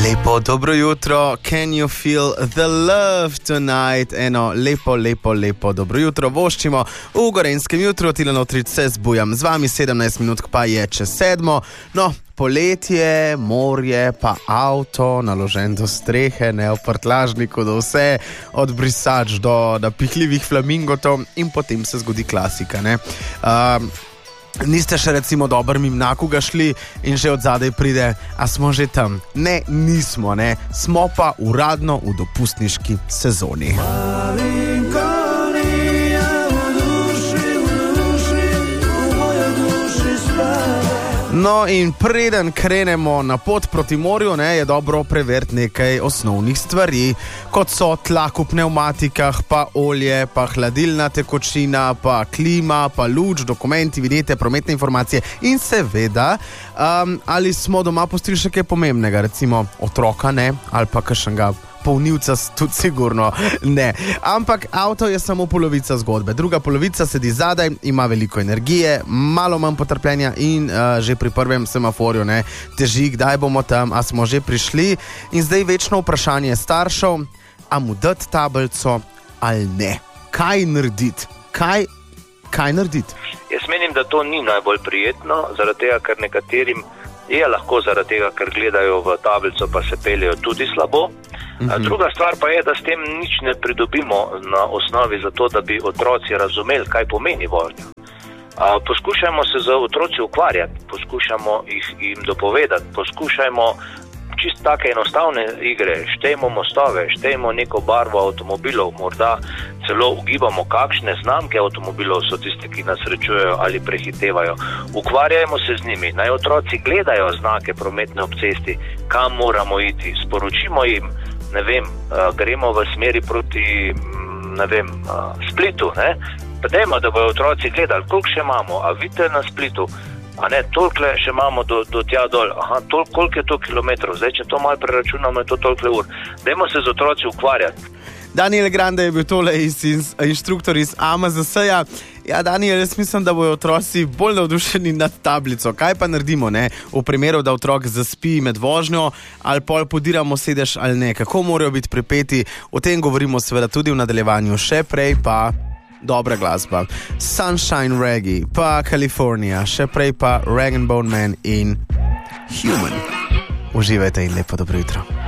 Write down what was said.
Lepo dobro jutro, can you feel the love tonight? Eno lepo dobro jutro voščimo v Gorenjskem jutru, Tilen Otrič se zbujam z vami, 17 minut pa je čez 7. No, poletje, morje, pa avto, naložen do strehe, ne v prtljažniku, do vse, od brisač do napihljivih flamingotov in potem se zgodi klasika, ne? Niste še recimo dobro mimnakuga šli in že od zadaj pride, a smo že tam? Ne, nismo, ne. Smo pa uradno v dopustniški sezoni. No in preden krenemo na pot proti morju, ne, je dobro preveriti nekaj osnovnih stvari, kot so tlak v pnevmatikah, pa olje, pa hladilna tekočina, pa klima, pa luč, dokumenti, vinjete, prometne informacije in seveda, ali smo doma pustili še kaj pomembnega, recimo otroka, ne, ali pa kakšnega polnilca, tudi sigurno ne. Ampak avto je samo polovica zgodbe. Druga polovica sedi zadaj, ima veliko energije, malo manj potrpljenja in že pri prvem semaforju, ne, teži, kdaj bomo tam, a smo že prišli. In zdaj večno vprašanje staršev, a mu dati tablico ali ne. Kaj narediti? Kaj narediti? Jaz menim, da to ni najbolj prijetno, zaradi tega, ker nekaterim je lahko zaradi tega, ker gledajo v tablico, pa se peljejo tudi slabo. Druga stvar pa je, da s tem nič ne pridobimo na osnovi za to, da bi otroci razumeli, kaj pomeni vožnja. Poskušajmo se z otroci ukvarjati, poskušajmo jim dopovedati, poskušajmo čisto take enostavne igre, štejmo mostove, štejmo neko barvo avtomobilov, morda celo ugibamo, kakšne znamke avtomobilov so tiste, ki nas srečujejo ali prehitevajo. Ukvarjajmo se z njimi, naj otroci gledajo znake prometne ob cesti, kam moramo iti, sporočimo jim, ne vem, gremo v smeri proti, ne vem, Splitu, ne? Pa dajmo, da bojo otroci gledali, koliko še imamo, a vidite na Splitu, a ne, toliko še imamo do tja dol, koliko je to kilometrov, zdaj, če to malo preračunamo, je to toliko ur. Dajmo se z otroci ukvarjati. Daniel Grande je bil tole inštruktor iz AMZS-ja. Ja, Daniel, jaz mislim, da bojo otroci bolj navdušeni nad tablico. Kaj pa naredimo, ne? V primeru, da otrok zaspi med vožnjo, ali pol podiramo sedež ali ne. Kako morajo biti pripeti? O tem govorimo seveda tudi v nadaljevanju. Še prej pa dobra glasba. Sunshine Reggae, pa California, še prej pa Rag & Bone Man in Human. Uživajte in lepo dobro jutro.